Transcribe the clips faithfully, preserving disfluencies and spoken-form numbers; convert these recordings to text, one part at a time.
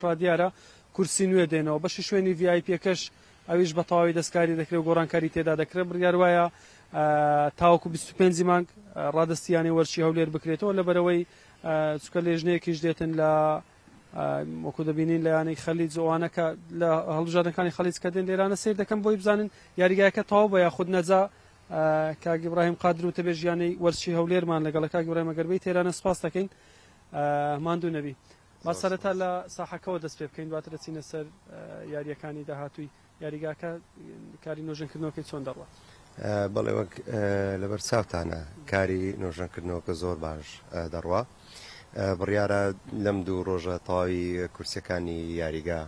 دیارە کورسی نوێ دێنەوە بەشی شوێنی وی آی پیەکەش ئەویش بە تەواوی دەستکاری دەکرێت و گۆڕانکاری تێدا دەکرێت بڕیار وایە تاوەکو بیست و پێنج مانگ ڕادستیانی وەرچی هەولێر بکرێتەوە لەبەرەوەی چکە لێژنەیەکیش دێتن لە وەکو دەبینین لەیانەی خەلیج ئەوانەکە لە هەڵبژاردنەکانی خەلیج کە دێن لێرانە سیر دەکەم بۆی بزانن یاریگایەکە تەواو بە یاخود نەجا کاک ئیبراهیم قادر و تەبێ ژیانەی وەرچی هەولێرمان لەگەڵ کاک ئیبراهیم ئەگەربەی تێرانە سپاس دەکەین ماندوو نەبی با سەرەتا لە ساحەکەەوە دەست پێ بکەین دواتر دەچینە سەر یاریەکانی داهاتووی یاریگاکە کاری نۆژەنکردنەوەکەی چۆن دەڕوات بەڵێ وەک لەبەر چاوتانە کاری نۆژەنکردنەوەکە زۆر باش دەڕوا بڕیارە لەم دوو ڕۆژە تەواوی کورسەکانی یاریگا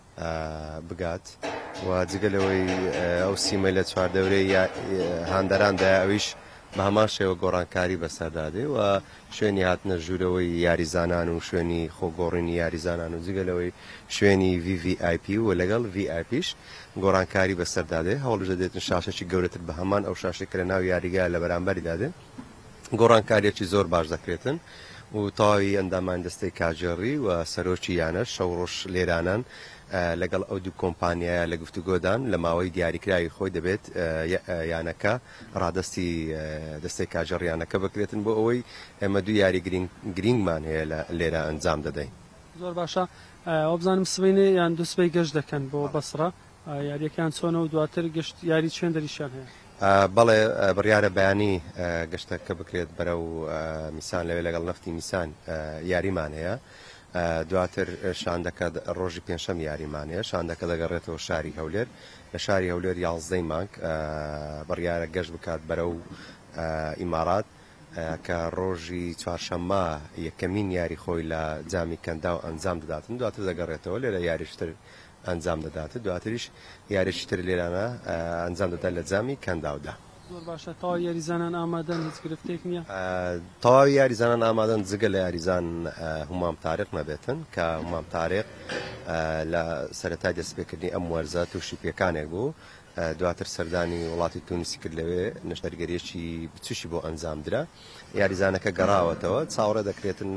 بگات و جگەلەوەی ئەو سیمە لە چواردەورەی هاندەراندا ئەویش بە هەمان شێوە گۆڕانکاری بەسەردادێ و شوێنی هاتنە ژوورەوەی یاریزانان و شوێنی خۆگۆڕینی یاریزانان و جگەلەوەی شوێنی وی وی آی پی و لەگەڵ وی آی پیش گۆڕانکاری بەسەردادێ هەوڵژە دێتن شاشێکی گەورەتر بە هەمان ئەو شاشێک کە لە ناو یاریگا لە بەرامبەری دادێ گۆڕانکاریەکی زۆر باش دەکرێتن و تاوی ئەندامان دەستەی کاژێڕی و سەرۆکی یانە شەو ڕۆژ لێرانان لەگەڵ ئەو دوو کۆمپانیایە لە گفتوگۆدان لە ماوەی دیاریکراوی خۆی دەبێت یانەکە ڕادستی دەستەی کاژەڕیانەکە بکرێتن بۆ ئەوەی ئێمە دوو یاری گرینگمان هەیە لێرە ئەنجام دەدەین زۆر باشە ئەو بزانم سبینێ یان دووسبەی گەشت دەکەن بۆ بەسڕە یاریەکان چۆنە و دواتر گەشت یاری چێن دەریشان هەیە بەڵێ بڕیارە بەیانی گەشتەکە بکرێت بەرەو میسان لەوێ لەگەڵ نەفتی میسان یاریمان هەیە دواتر شاندەکە ڕۆژی پێنجشەم یاریمانەیە شاندەکە دەگەڕێتەوە شاری هەولێر لە شاری هەولێر یازدەی مانگ بڕیارە گەشت بکات بەرەو ئیمارات کە ڕۆژی چوارشەممە یەکەمین یاری خۆی لە جامی کەندا و ئەنجام دەداتن دواتر دەگەڕێتەوە لێرە یاریشتر ئەنجام دەداتێت دواتریش یاریشتر لێرانە ئەنجام دەدات لە جامی کەنداودا زۆر باشە تەواو یاریزانان ئامادەن هیچ گرفتێک نییە تەواوی یاریزانان ئامادەن جگە لە یاریزان هومام تارێق نەبێتن کە هومام تارێق لە سەرەتای دەستپێکردنی ئەم وەرزە تووشی پێکانێک بوو دواتر سەردانی وڵاتی تونیسی کرد لەوێ نەشتەرگەریەکی بچوشی بۆ ئەنجامدرا یاریزانەکە گەڕاوەتەوە چاوەڕە دەکرێتن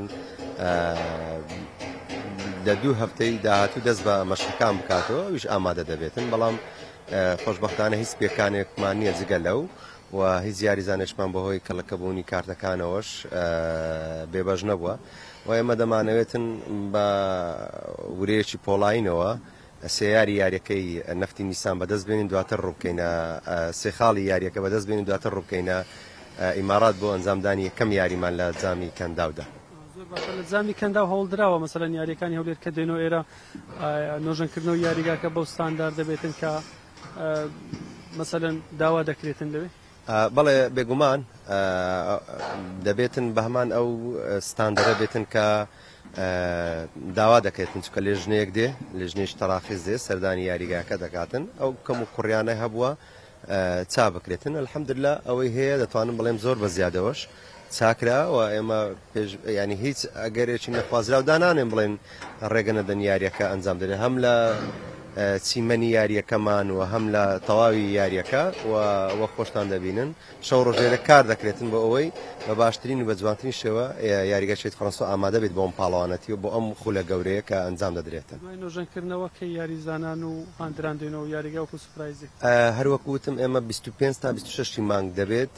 لە دوو هەفتەی داهاتوو دەست بە مەشقەکان بکاتەوە ویش ئامادە دەبێتن بەڵام خۆشبەختانە هیچ پێکانێکمان نییە جگە لەو و هیچ یاریزانێشمان بەهۆی کەڵەکەبوونی کارتەکانەوەش بێبەش نەبووە و ئێمە دەمانەوێتن بە ورەیەکی پۆڵاینەوە سێیاری یاریەکەی نەفتی نیسان بەدەست بێنین دواتر ڕووبکەینە سێخاڵی یاریەکە بەدەست بێنین دواتر ڕووبکەینە ئیمارات بۆ ئەنجامدانی یەکەم یاریمان لە جامی کەنداودا لە جامی کەندا و هەوڵدراوە مەسەلەن یاریەکانی هەولێر کە دێنەوە ئێرە نۆژەنکردنەوە یاریگاکە بەو ستاندار دەبێتن کە مەسەلەن داوا دەکرێتن لەوێ بەڵێ بێگومان دەبێتن بە هەمان ئەو ستاندەرە بێتن کە داوا دەکەێتن چکە لێژنەیەک دێ لێژنێش تەراخیز دێ سەردانی یاریگاکە دەکاتن ئەو کەم و کوڕیانە هەبووە چا بکرێتن الحەمدلله ئەوەی هەیە دەتوانم بڵێم زۆر بە زیادەوەش چاکرا و ئێمە ینی هیچ ئەگەرێکی نەخوازراو دانانێن بڵێن ڕێگە نەدەن یاریەکە ئەنجام دەدێت هەم لە چیمەنی یاریەکەمان و هەم لە تەواوی یاریەکە وە خۆشتان دەبینن شەو ڕۆژێرە کار دەکرێتن بۆ ئەوەی بە باشترین و بە جوانترین شێوە یاریگەشێت فەڕەنسا ئامادە بێت بۆ ئەم پاڵەوانەتی و بۆ ئەم خولە گەورەیە کە ئەنجام دەدرێتن نۆژەنکردنەوە کە یاریزانان و هاندران دێنەوە یاریگا وەکو سوپرایزێ هەروەکوتم ئێمە بیست و پێنج تا بیست و شەش مانگ دەبێت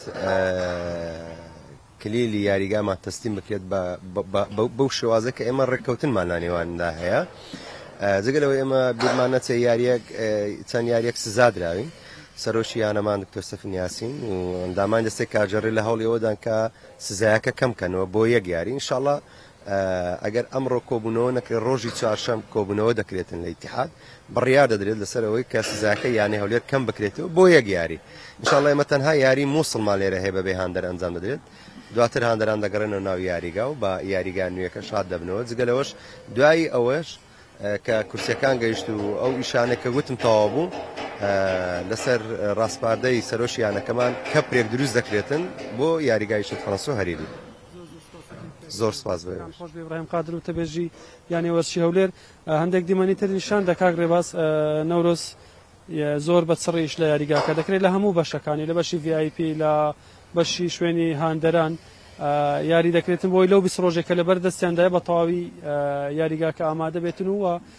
کلیلی یاریگامان تەسلیم بکرێت بەو شێوازە کە ئێمە ڕێککەوتنمان نانێواندا هەیە جگەلەوە ئێمە بیرمان نەچێ یاریەک چەند یاریەک سزادراوین سەرۆکی یانەمان دکتۆر سەفین یاسین و ئەندامان دەستێک کارجەڕی لە هەوڵی ئەوەدان کە سزایەکە کەم کەنەوە بۆ یەک یاری ئینشاڵڵا ئەگەر ئەمڕۆ کۆبوونەوە نەکرێت ڕۆژی چوارشەم کۆبوونەوە دەکرێتن لە ئیتیحاد بڕیار دەدرێت لەسەرەوەی کە سزایەکە یانی هەولێر کەم بکرێتەوە بۆ یەک یاری ئینشاڵڵا ئێمە تەنها یاری مووسڵمان لێرە هەیە بەبێ هاندەر ئەنجام دەدرێت دواتر هاندەران دەگەڕێنەوە ناو یاریگا و بە یاریگا نوێەکە شاد دەبنەوە جگەلەوەش دوایی ئەوەش کە کورسەکان گەیشت و ئەو ئیشانێکە گوتم تەواو بوو لەسەر ڕاستپاردەی سەرۆشیانەکەمان کەپرێک دروست دەکرێتن بۆ یاریگای شت فەڕەنسا و هەریری زۆر سپاس خۆش ئیبراهیم قادر و تەبێژی یانی وەرچی هەولێر هەندێک دیمەنی تر نیشان دەکات ڕێباز نەورۆز زۆر بە چڕیش لە یاریگاکە دەکرێت لە هەموو بەشەکانی لە بەشی وی آی پی لە بەشی شوێنی هاندەران یاری دەکرێتن بۆی لەو بیست ڕۆژێکە لەبەر دەستیاندایە بە تەواوی یاریگاکە ئامادە بێتن و